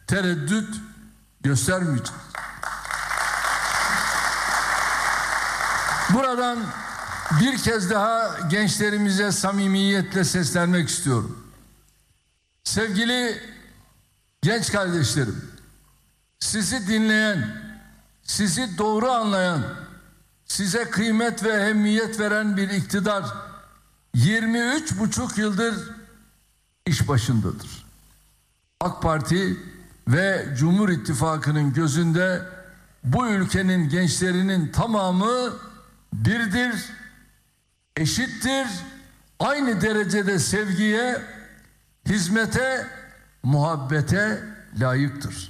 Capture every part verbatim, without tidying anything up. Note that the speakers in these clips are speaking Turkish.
tereddüt göstermeyeceğiz. Buradan bir kez daha gençlerimize samimiyetle seslenmek istiyorum. Sevgili genç kardeşlerim, sizi dinleyen, sizi doğru anlayan, size kıymet ve ehemmiyet veren bir iktidar yirmi üç buçuk yıldır iş başındadır. AK Parti ve Cumhur İttifakı'nın gözünde bu ülkenin gençlerinin tamamı birdir, eşittir, aynı derecede sevgiye, hizmete, muhabbete layıktır.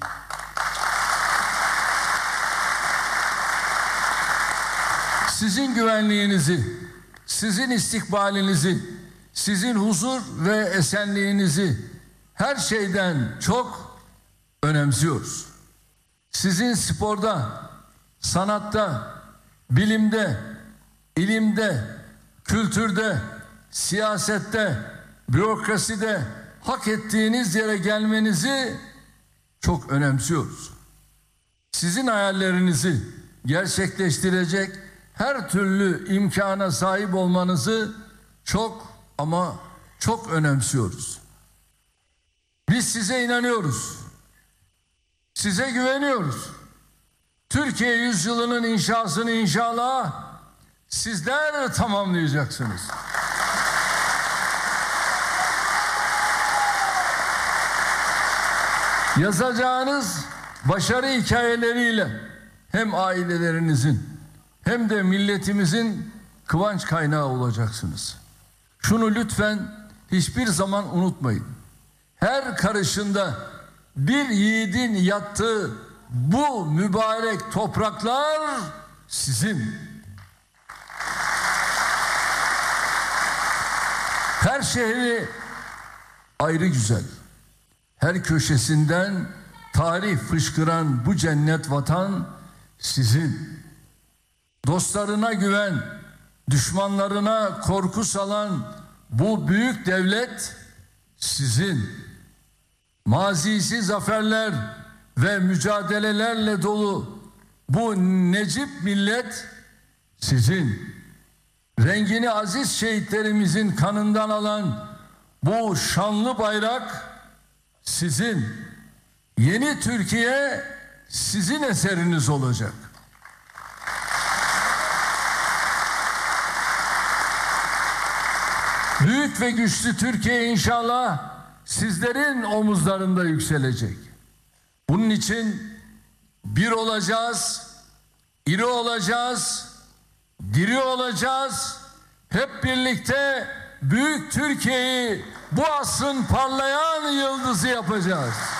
Sizin güvenliğinizi, sizin istikbalinizi, sizin huzur ve esenliğinizi her şeyden çok önemsiyoruz. Sizin sporda, sanatta, bilimde, ilimde, kültürde, siyasette, bürokraside hak ettiğiniz yere gelmenizi çok önemsiyoruz. Sizin hayallerinizi gerçekleştirecek her türlü imkana sahip olmanızı çok ama çok önemsiyoruz. Biz size inanıyoruz. Size güveniyoruz. Türkiye yüzyılının inşasını inşallah sizler tamamlayacaksınız. Yazacağınız başarı hikayeleriyle hem ailelerinizin hem de milletimizin kıvanç kaynağı olacaksınız. Şunu lütfen hiçbir zaman unutmayın. Her karışında bir yiğidin yattığı bu mübarek topraklar sizin. Her şehri ayrı güzel. Her köşesinden tarih fışkıran bu cennet vatan sizin. Dostlarına güven, düşmanlarına korku salan bu büyük devlet sizin. Mazisi zaferler ve mücadelelerle dolu bu necip millet sizin. Rengini aziz şehitlerimizin kanından alan bu şanlı bayrak sizin. Yeni Türkiye sizin eseriniz olacak. Büyük ve güçlü Türkiye inşallah sizlerin omuzlarında yükselecek. Bunun için bir olacağız, iri olacağız, diri olacağız. Hep birlikte büyük Türkiye'yi bu asrın parlayan yıldızı yapacağız.